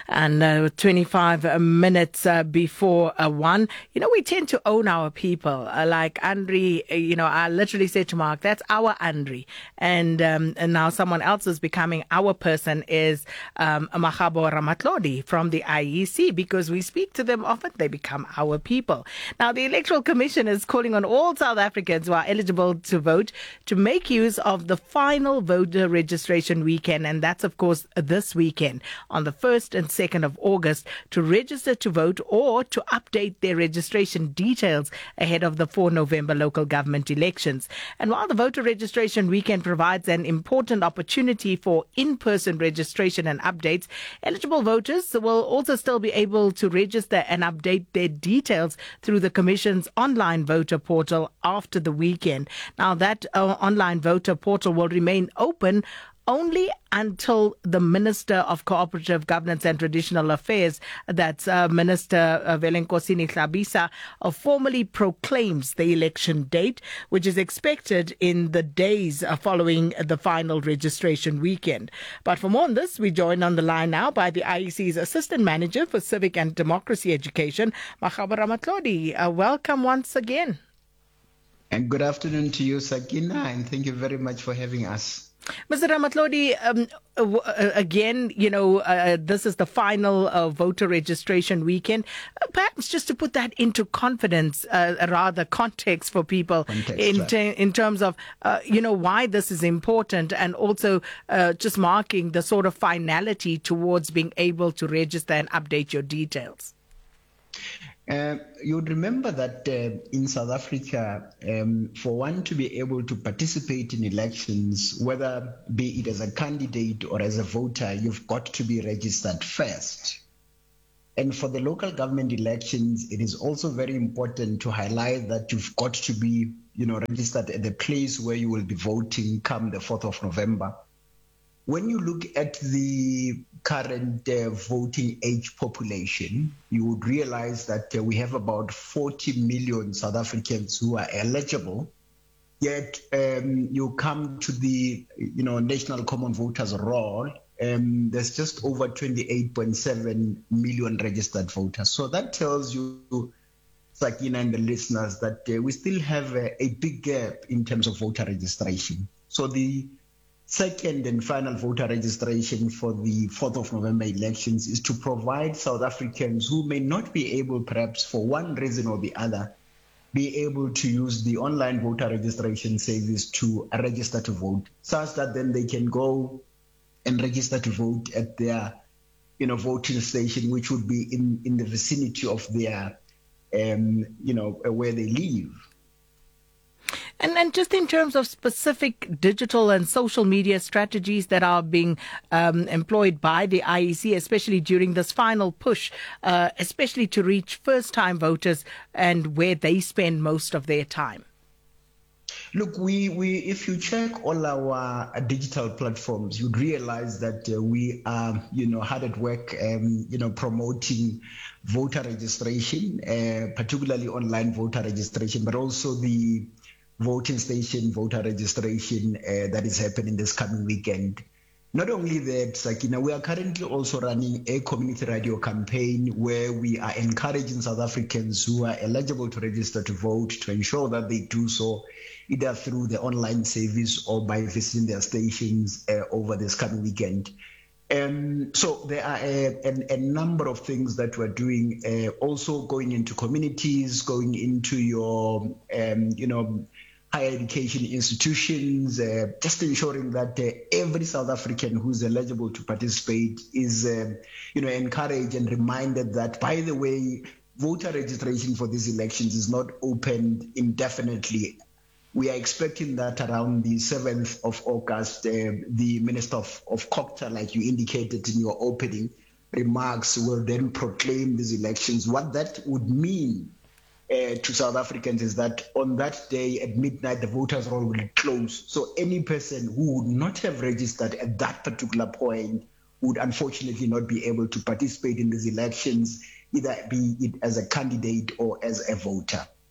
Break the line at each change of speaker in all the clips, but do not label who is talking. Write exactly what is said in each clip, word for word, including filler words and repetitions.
And uh, twenty-five minutes uh, before uh, one, you know, we tend to own our people. Uh, like Andre, uh, you know, I literally said to Mark, that's our Andre. And, um, and now someone else is becoming our person is um, Makgabo Ramatlhodi from the I E C, because we speak to them often, they become our people. Now, the Electoral Commission is calling on all South Africans who are eligible to vote to make use of the final voter registration weekend. And that's, of course, this weekend on the first and second of August to register to vote or to update their registration details ahead of the fourth of November local government elections. And while the voter registration weekend provides an important opportunity for in-person registration and updates, eligible voters will also still be able to register and update their details through the Commission's online voter portal after the weekend. Now, that uh, online voter portal will remain open only until the Minister of Cooperative Governance and Traditional Affairs, that's uh, Minister uh, Velenkosini Hlabisa, uh, formally proclaims the election date, which is expected in the days uh, following the final registration weekend. But for more on this, we join on the line now by the I E C's Assistant Manager for Civic and Democracy Education, Makgabo Ramatlhodi. Uh, welcome once again.
And good afternoon to you, Sakina, and thank you very much for having us.
Mister Ramatlhodi, um, uh, again, you know, uh, this is the final uh, voter registration weekend. Uh, perhaps just to put that into confidence, uh, rather context for people context, in
right.
te- in terms of, uh, you know, why this is important, and also uh, just marking the sort of finality towards being able to register and update your details.
Uh, you would remember that uh, in South Africa, um, for one to be able to participate in elections, whether be it as a candidate or as a voter, you've got to be registered first. And for the local government elections, it is also very important to highlight that you've got to be, you know, registered at the place where you will be voting come the fourth of November. When you look at the current uh, voting age population, you would realize that uh, we have about forty million South Africans who are eligible. Yet um, you come to the, you know, National Common Voters Roll, um, there's just over twenty-eight point seven million registered voters. So that tells you, Sakina and the listeners, that uh, we still have a, a big gap in terms of voter registration. So the second and final voter registration for the fourth of November elections is to provide South Africans who may not be able, perhaps for one reason or the other, be able to use the online voter registration service to register to vote, such that then they can go and register to vote at their, you know, voting station, which would be in, in the vicinity of their, um, you know, where they live.
And and just in terms of specific digital and social media strategies that are being um, employed by the I E C, especially during this final push, uh, especially to reach first-time voters and where they spend most of their time.
Look, we, we if you check all our uh, digital platforms, you'd realize that uh, we are, you know, hard at work, um, you know, promoting voter registration, uh, particularly online voter registration, but also the voting station voter registration uh, that is happening this coming weekend. Not only that, Sakina, we are currently also running a community radio campaign where we are encouraging South Africans who are eligible to register to vote to ensure that they do so either through the online service or by visiting their stations uh, over this coming weekend. Um, so there are a, a, a number of things that we're doing, uh, also going into communities, going into your, um, you know, higher education institutions, uh, just ensuring that uh, every South African who's eligible to participate is, uh, you know, encouraged and reminded that, by the way, voter registration for these elections is not opened indefinitely. We are expecting that around the seventh of August, uh, the Minister of, of COGTA, like you indicated in your opening remarks, will then proclaim these elections. What that would mean Uh, to South Africans is that on that day at midnight, the voters' roll will close. So any person who would not have registered at that particular point would unfortunately not be able to participate in these elections, either be it as a candidate or as a voter.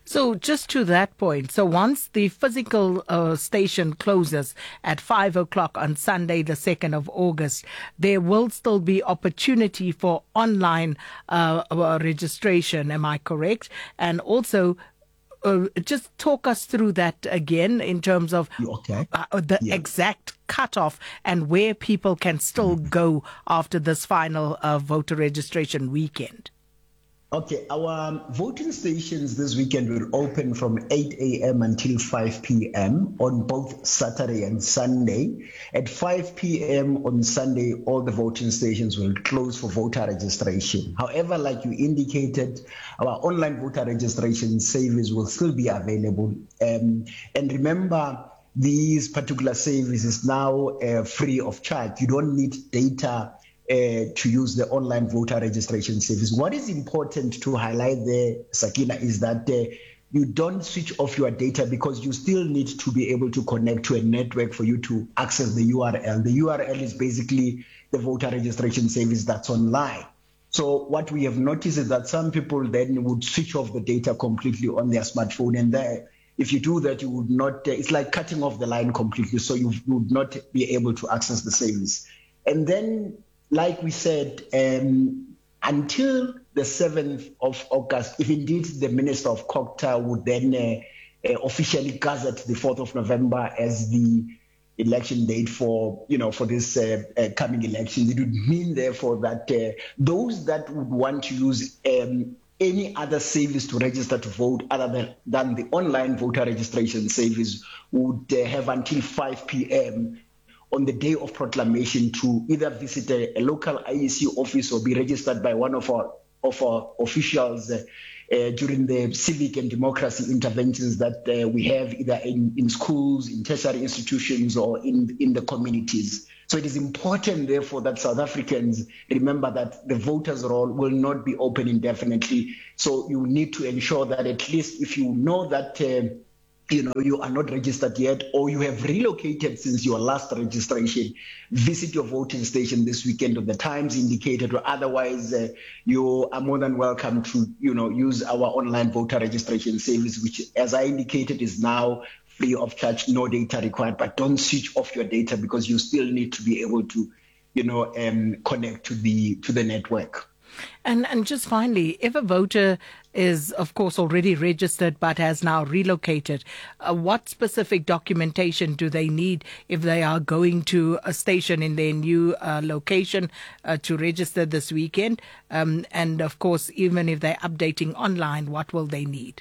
So just to that point, so once the physical uh, station closes at five o'clock on Sunday, the second of August, there will still be opportunity for online uh, uh, registration. Am I correct? And also, uh, just talk us through that again in terms of
okay.
uh, the
yeah.
exact cutoff and where people can still mm-hmm. go after this final uh, voter registration weekend.
Okay, our voting stations this weekend will open from eight a.m. until five p.m. on both Saturday and Sunday. At five p.m. on Sunday, all the voting stations will close for voter registration. However, like you indicated, our online voter registration service will still be available. Um, and remember, these particular service is now uh, free of charge. You don't need data Uh, to use the online voter registration service. What is important to highlight there, Sakina, is that uh, you don't switch off your data because you still need to be able to connect to a network for you to access the U R L. The U R L is basically the voter registration service that's online. So what we have noticed is that some people then would switch off the data completely on their smartphone, and there, if you do that, you would not, uh, it's like cutting off the line completely, so you would not be able to access the service. And then, like we said, um, until the seventh of August, if indeed the Minister of COGTA would then uh, uh, officially gazette the fourth of November as the election date for, you know, for this uh, uh, coming election, it would mean, therefore, that uh, those that would want to use um, any other service to register to vote other than, than the online voter registration service would uh, have until five p.m. on the day of proclamation to either visit a, a local I E C office or be registered by one of our of our officials uh, uh, during the civic and democracy interventions that uh, we have either in, in schools, in tertiary institutions, or in, in the communities. So it is important, therefore, that South Africans remember that the voters' roll will not be open indefinitely. So you need to ensure that at least if you know that uh, you know, you are not registered yet, or you have relocated since your last registration, visit your voting station this weekend at the times indicated, or otherwise uh, you are more than welcome to, you know, use our online voter registration service, which, as I indicated, is now free of charge, no data required. But don't switch off your data because you still need to be able to, you know, um, connect to the to the network.
And and just finally, if a voter is, of course, already registered but has now relocated, uh, what specific documentation do they need if they are going to a station in their new uh, location uh, to register this weekend? Um, and, of course, even if they're updating online, what will they need?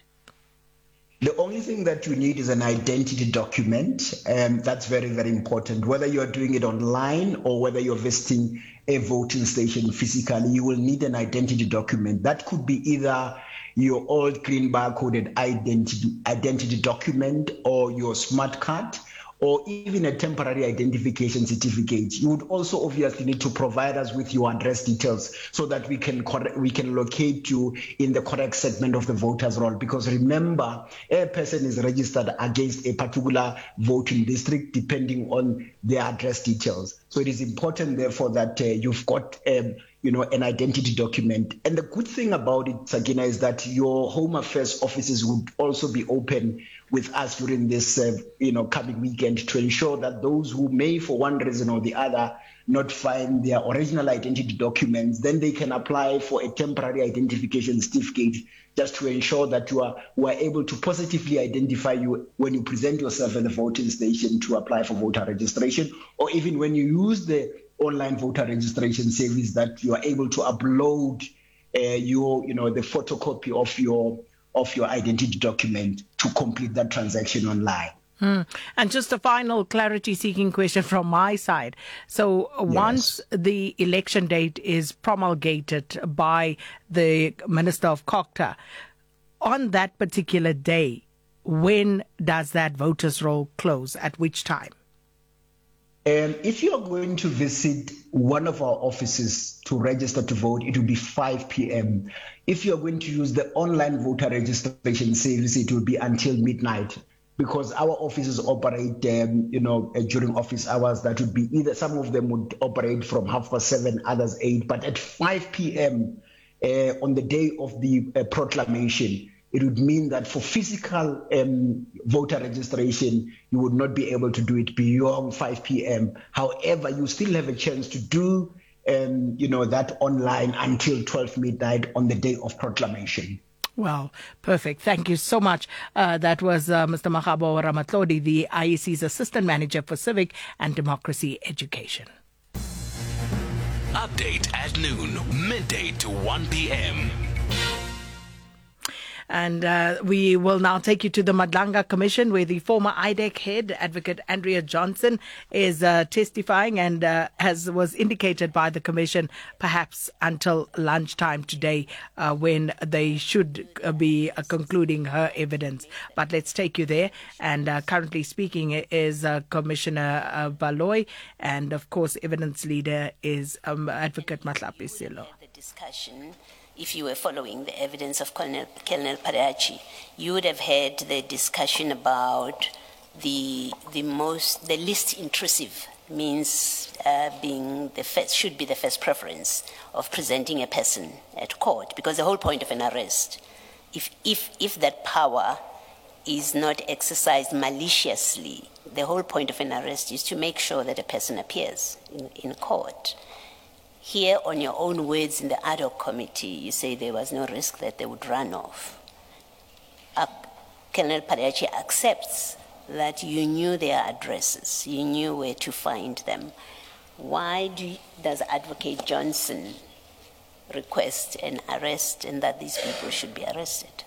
The only thing that you need is an identity document. Um, that's very, very important. Whether you're doing it online or whether you're visiting a voting station physically, you will need an identity document. That could be either your old green barcoded identity, identity document or your smart card, or even a temporary identification certificate. You would also obviously need to provide us with your address details so that we can correct, we can locate you in the correct segment of the voters' roll. Because remember, a person is registered against a particular voting district depending on their address details. So it is important, therefore, that uh, you've got um, you know, an identity document. And the good thing about it, Sakina, is that your Home Affairs offices would also be open with us during this, uh, you know, coming weekend to ensure that those who may, for one reason or the other, not find their original identity documents, then they can apply for a temporary identification certificate just to ensure that you are, we are able to positively identify you when you present yourself at the voting station to apply for voter registration, or even when you use the online voter registration service, that you are able to upload uh, your, you know, the photocopy of your of your identity document to complete that transaction online.
Hmm. And just a final clarity-seeking question from my side. So yes. Once the election date is promulgated by the Minister of COGTA, on that particular day, when does that voters' roll close? At which time?
Um, if you are going to visit one of our offices to register to vote, it will be five p.m. If you are going to use the online voter registration service, it will be until midnight, because our offices operate, um, you know, uh, during office hours. That would be either, some of them would operate from half past seven, others eight. But at five p.m. Uh, on the day of the uh, proclamation, it would mean that for physical um, voter registration, you would not be able to do it beyond five p.m. However, you still have a chance to do um, you know, that online until twelve midnight on the day of proclamation.
Well, perfect. Thank you so much. Uh, that was uh, Mister Makgabo Ramatlhodi, the I E C's Assistant Manager for Civic and Democracy Education.
Update at noon, midday to one p.m.
And uh, we will now take you to the Madlanga Commission, where the former I D E C head, Advocate Andrea Johnson, is uh, testifying, and uh, as was indicated by the Commission, perhaps until lunchtime today, uh, when they should uh, be uh, concluding her evidence. But let's take you there. And uh, currently speaking is uh, Commissioner uh, Baloyi, and of course, evidence leader is um, Advocate Matlapi Silo.
The discussion. If you were following the evidence of Colonel, Colonel Parachi, you would have heard the discussion about the the most the least intrusive means uh, being the first, should be the first preference of presenting a person at court, because the whole point of an arrest, if if if that power is not exercised maliciously, the whole point of an arrest is to make sure that a person appears in, in court. Here, on your own words in the ad hoc committee, you say there was no risk that they would run off. Uh, Colonel Parachi accepts that you knew their addresses, you knew where to find them. Why do you, does Advocate Johnson request an arrest and that these people should be arrested?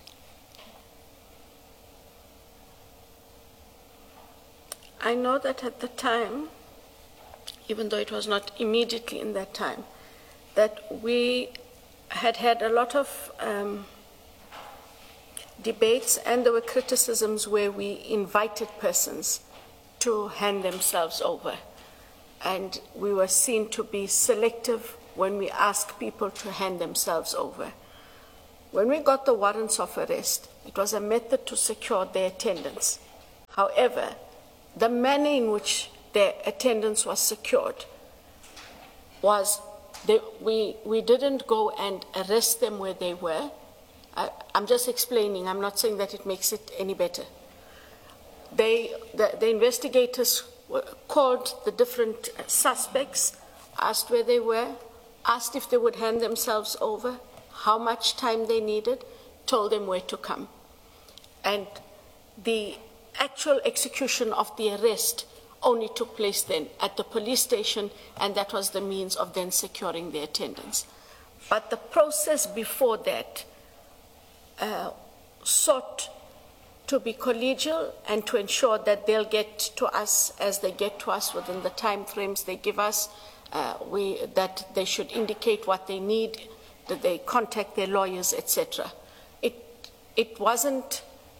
I know that at the time, even though it was not immediately in that time, that we had had a lot of um, debates, and there were criticisms where we invited persons to hand themselves over. And we were seen to be selective when we asked people to hand themselves over. When we got the warrants of arrest, it was a method to secure their attendance. However, the manner in which their attendance was secured was they, we, we didn't go and arrest them where they were. I, I'm just explaining, I'm not saying that it makes it any better. They, the, the investigators called the different suspects, asked where they were, asked if they would hand themselves over, how much time they needed, told them where to come. And the actual execution of the arrest only took place then at the police station, and that was the means of then securing their attendance. But the process before that uh, sought to be collegial and to ensure that they'll get to us as they get to us within the time frames they give us, uh, we, that they should indicate what they need, that they contact their lawyers, et cetera. It, it wasn't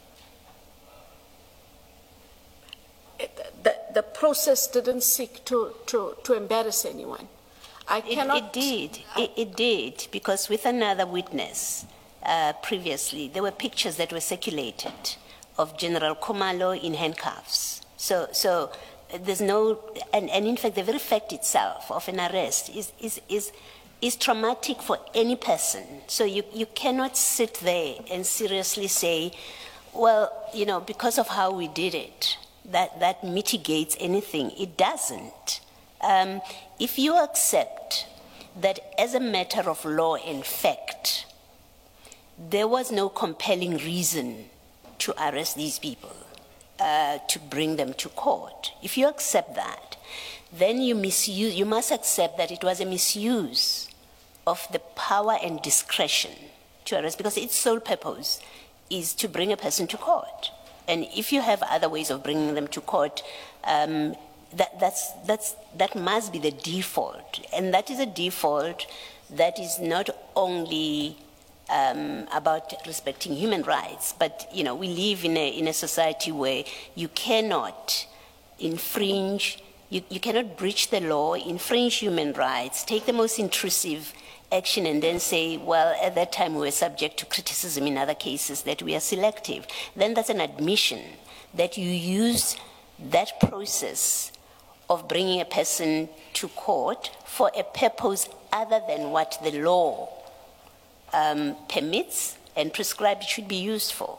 The, the process didn't seek to, to, to embarrass anyone. I cannot.
It, it did. It, it did, because with another witness uh, previously, there were pictures that were circulated of General Khumalo in handcuffs. So, so there's no, and, and in fact, the very fact itself of an arrest is is is is traumatic for any person. So you you cannot sit there and seriously say, well, you know, because of how we did it, that, that mitigates anything. It doesn't. Um, if you accept that as a matter of law and fact, there was no compelling reason to arrest these people, uh, to bring them to court. If you accept that, then you misuse, you must accept that it was a misuse of the power and discretion to arrest, because its sole purpose is to bring a person to court. And if you have other ways of bringing them to court, um, that, that's, that's, that must be the default. And that is a default that is not only um, about respecting human rights, but you know, we live in a, in a society where you cannot infringe, you, you cannot breach the law, infringe human rights, take the most intrusive action and then say, well, at that time we were subject to criticism in other cases that we are selective. Then that's an admission that you use that process of bringing a person to court for a purpose other than what the law um, permits and prescribed it should be used for.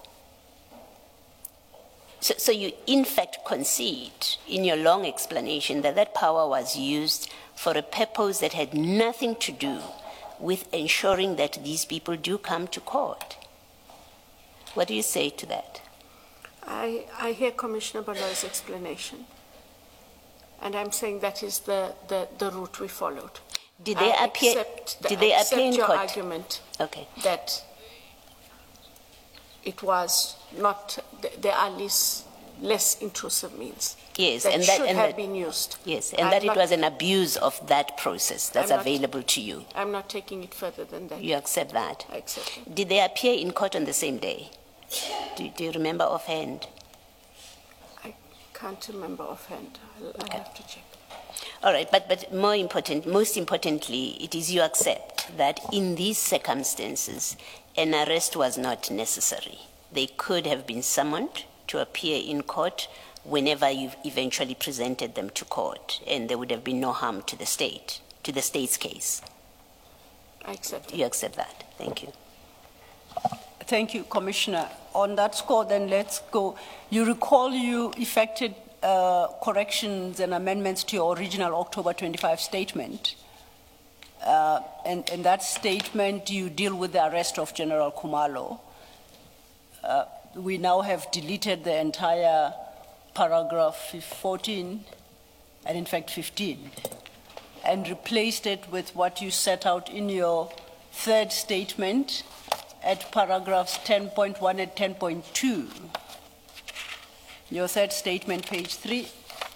So, so you, in fact, concede in your long explanation that that power was used for a purpose that had nothing to do with ensuring that these people do come to court. What do you say to that?
I, I hear Commissioner Baloy's explanation, and I'm saying that is the, the, the route we followed.
Did they
I
appear?
accept the,
Did they
I
appear in
your
court?
argument
Okay.
that it was not, there are less, less intrusive means.
Yes,
that
and that
should
and
have
that,
been used.
Yes, and
I'm
that
not,
it was an abuse of that process that's
I'm not-
available to you.
I'm not taking it further than that.
You accept that?
I accept it.
Did they appear in court on the same day? Do, do you remember offhand?
I can't remember offhand. I'll, I'll
Okay.
have to check.
All right, but, but more important, most importantly, it is you accept that in these circumstances, an arrest was not necessary. They could have been summoned to appear in court whenever you've eventually presented them to court, and there would have been no harm to the state, to the state's case.
I accept it.
You accept that? Thank you.
Thank you, Commissioner. On that score, then let's go. You recall you effected uh, corrections and amendments to your original October twenty-fifth statement. Uh, and in that statement, you deal with the arrest of General Khumalo. Uh, we now have deleted the entire paragraph fourteen, and in fact fifteen, and replaced it with what you set out in your third statement at paragraphs ten point one and ten point two. Your third statement, page three.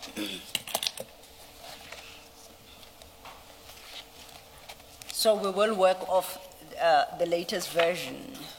So we will work off uh, the latest version.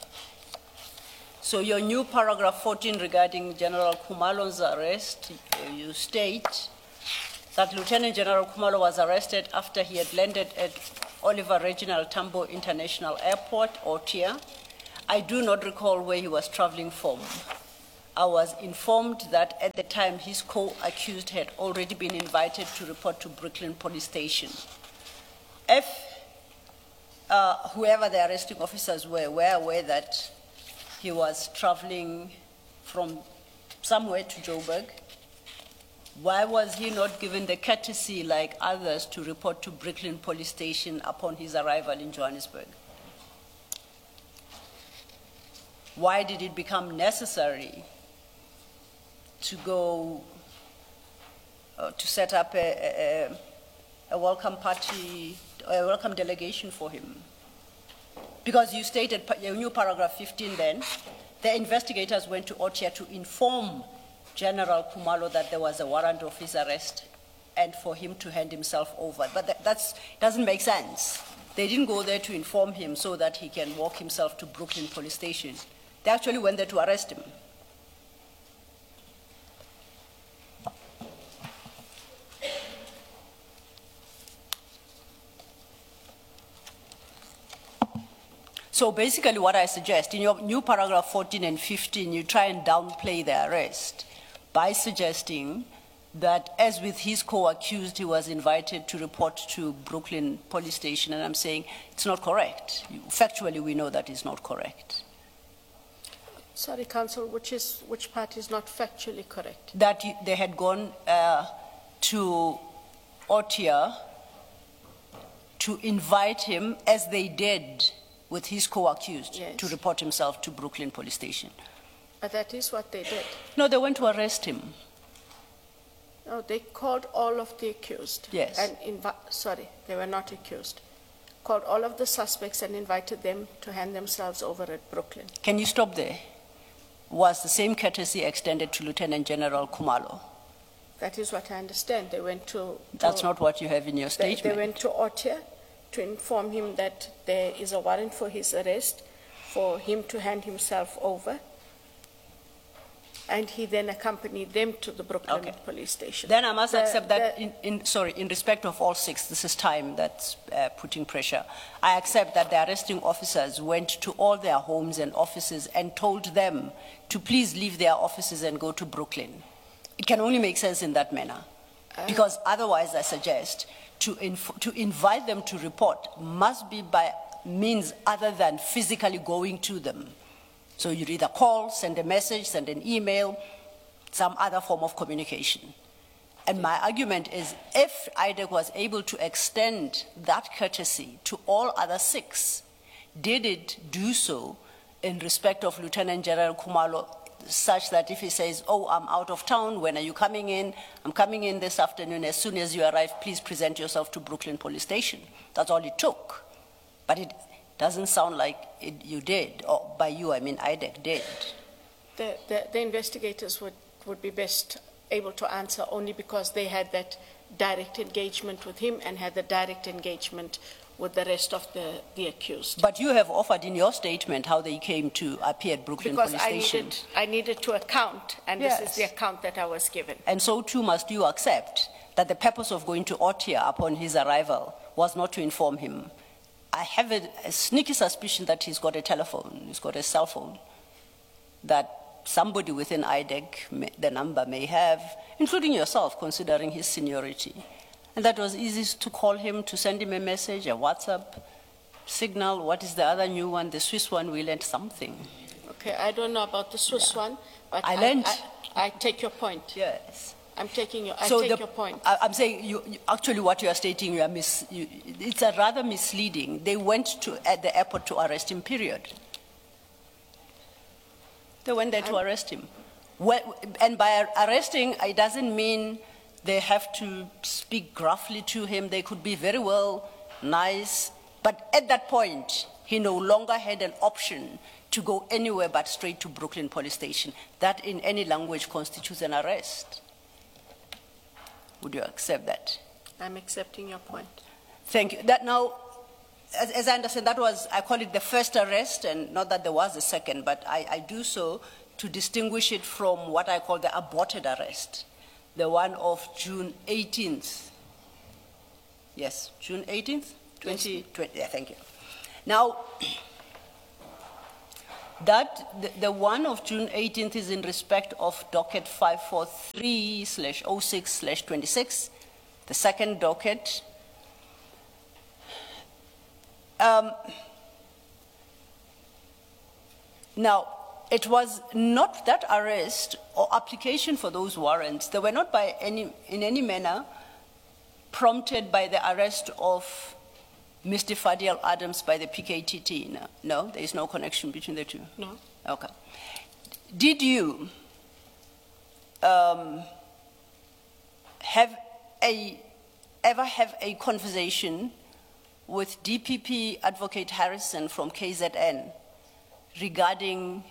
So your new paragraph fourteen regarding General Khumalo's arrest, you state that Lieutenant General Khumalo was arrested after he had landed at Oliver Reginald Tambo International Airport, Otia. I do not recall where he was traveling from. I was informed that at the time his co-accused had already been invited to report to Brooklyn Police Station. If uh, whoever the arresting officers were, were aware that he was traveling from somewhere to Joburg, why was he not given the courtesy, like others, to report to Brooklyn Police Station upon his arrival in Johannesburg? Why did it become necessary to go uh, to set up a, a, a welcome party, a welcome delegation for him? Because you stated your new paragraph fifteen then, the investigators went to Otia to inform General Khumalo that there was a warrant of his arrest and for him to hand himself over. But that that's, doesn't make sense. They didn't go there to inform him so that he can walk himself to Brooklyn Police Station. They actually went there to arrest him. So basically what I suggest, in your new paragraph fourteen and fifteen, you try and downplay the arrest by suggesting that as with his co-accused, he was invited to report to Brooklyn Police Station, and I'm saying it's not correct. Factually, we know that is not correct.
Sorry, Counsel, which, is, which part is not factually correct?
That they had gone uh, to Otia to invite him, as they did with his co-accused,
Yes.
to report himself to Brooklyn Police Station.
But that is what they did.
No, they went to arrest him.
No, they called all of the accused.
Yes.
And invi- sorry, they were not accused. Called all of the suspects and invited them to hand themselves over at Brooklyn.
Can you stop there? Was the same courtesy extended to Lieutenant General Khumalo?
That is what I understand. They went to. to
That's not what you have in your
they,
statement.
they went to Otia to inform him that there is a warrant for his arrest, for him to hand himself over. And he then accompanied them to the Brooklyn
Okay.
Police Station.
Then I must
The-
accept that,
the-
in, in, sorry, in respect of all six, this is time that's uh, putting pressure. I accept that the arresting officers went to all their homes and offices and told them to please leave their offices and go to Brooklyn. It can only make sense in that manner. Because otherwise, I suggest, to, inf- to invite them to report must be by means other than physically going to them. So you either call, send a message, send an email, some other form of communication. And my argument is, if I D E C was able to extend that courtesy to all other six, did it do so in respect of Lieutenant General Khumalo, such that if he says, oh, I'm out of town, when are you coming in? I'm coming in this afternoon. As soon as you arrive, please present yourself to Brooklyn Police Station. That's all it took. But it doesn't sound like it, you did, or by you, I mean I D E C did.
The, the, the investigators would, would be best able to answer only because they had that direct engagement with him and had the direct engagement with the rest of the, the accused.
But you have offered in your statement how they came to appear at Brooklyn
because
Police
I
Station.
Needed, I needed to account, and
Yes.
this is the account that I was given.
And so too must you accept that the purpose of going to Otia upon his arrival was not to inform him. I have a, a sneaky suspicion that he's got a telephone, he's got a cell phone, that somebody within I D E C, may, the number may have, including yourself, considering his seniority. And that was easy to call him, to send him a message, a WhatsApp, Signal, what is the other new one? The Swiss one, we learned something.
Okay, I don't know about the Swiss yeah. one, but
I
I,
learned.
I, I take your point.
Yes.
I'm taking your, I
so
take
the,
your point.
I, I'm saying, you, you, actually what you are stating, you are mis, you, it's a rather misleading. They went to, at the airport to arrest him, period. They went there to I'm, arrest him. Well, and by arresting, it doesn't mean they have to speak gruffly to him. They could be very well nice. But at that point, he no longer had an option to go anywhere but straight to Brooklyn Police Station. That in any language constitutes an arrest. Would you accept that?
I'm accepting your point.
Thank you. That now, as, as I understand, that was, I call it the first arrest, and not that there was a second, but I, I do so to distinguish it from what I call the aborted arrest, the one of June eighteenth. Yes, June eighteenth, twenty twenty. Yeah, thank you. Now, that, the, the one of June eighteenth is in respect of docket five forty-three slash oh six slash twenty-six, the second docket. Um, now, it was not that arrest or application for those warrants. They were not by any, in any manner prompted by the arrest of Mister Fadiel Adams by the P K T T. No, no, there is no connection between the two.
No.
Okay. Did you um, have a ever have a conversation with D P P Advocate Harrison from K Z N regarding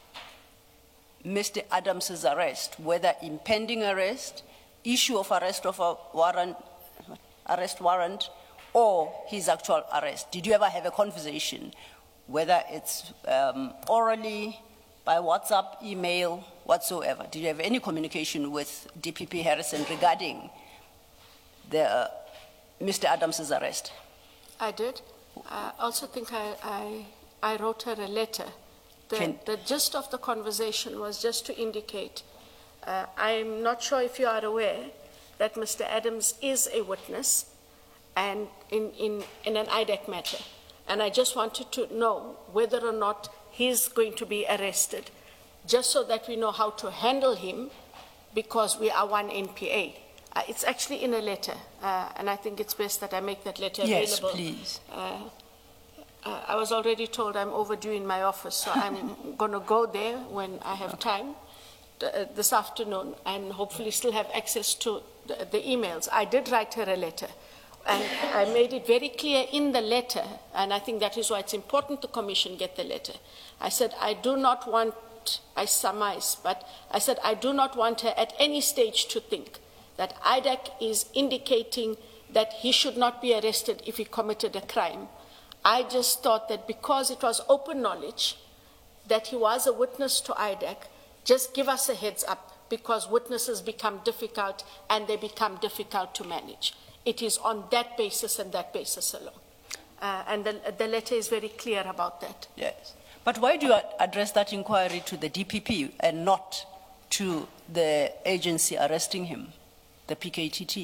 Mister Adams's arrest, whether impending arrest, issue of arrest of a warrant, arrest warrant, or his actual arrest? Did you ever have a conversation, whether it's um, orally, by WhatsApp, email, whatsoever? Did you have any communication with D P P Harrison regarding the, uh, Mister Adams's arrest?
I did. I also think I, I, I wrote her a letter. The,
Can,
the gist of the conversation was just to indicate, uh, I'm not sure if you are aware that Mister Adams is a witness and in, in, in an I D E C matter. And I just wanted to know whether or not he's going to be arrested, just so that we know how to handle him, because we are one N P A. Uh, it's actually in a letter, uh, and I think it's best that I make that letter
yes,
available.
Yes, please.
Uh, uh, I was already told I'm overdue in my office, so I'm going to go there when I have time uh, this afternoon, and hopefully still have access to the, the emails. I did write her a letter, and I made it very clear in the letter, and I think that is why it's important the Commission get the letter. I said, I do not want, I surmise, but I said, I do not want her at any stage to think that I D E C is indicating that he should not be arrested if he committed a crime. I just thought that because it was open knowledge that he was a witness to I D E C, just give us a heads up, because witnesses become difficult and they become difficult to manage. It is on that basis and that basis alone. Uh, and the, the letter is very clear about that.
Yes. But why do you address that inquiry to the D P P and not to the agency arresting him, the P K T T?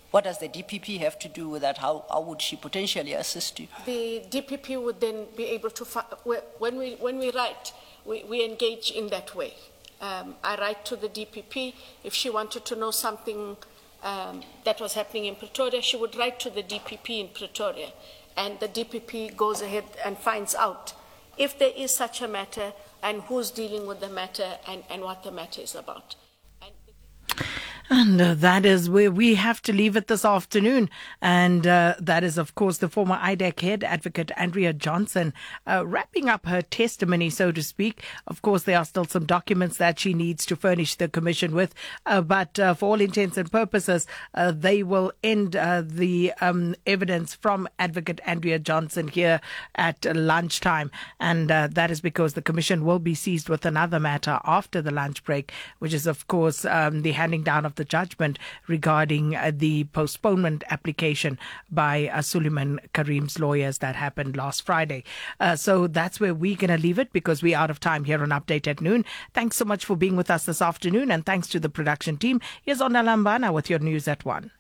What does the D P P have to do with that? How, how would she potentially assist you?
The D P P would then be able to, fi- when we, when we write, we, we engage in that way. Um, I write to the D P P. If she wanted to know something um, that was happening in Pretoria, she would write to the D P P in Pretoria, and the D P P goes ahead and finds out if there is such a matter and who's dealing with the matter and, and what the matter is about.
And uh, that is where we have to leave it this afternoon. And uh, that is, of course, the former I D E C head advocate, Andrea Johnson, uh, wrapping up her testimony, so to speak. Of course, there are still some documents that she needs to furnish the commission with. Uh, but uh, for all intents and purposes, uh, they will end uh, the um, evidence from advocate Andrea Johnson here at lunchtime. And uh, that is because the commission will be seized with another matter after the lunch break, which is, of course, um, the handing down of the judgment regarding uh, the postponement application by uh, Suleiman Karim's lawyers that happened last Friday. Uh, so that's where we're going to leave it because we're out of time here on Update at Noon. Thanks so much for being with us this afternoon, and thanks to the production team. Here's Ona Lambana with your news at one.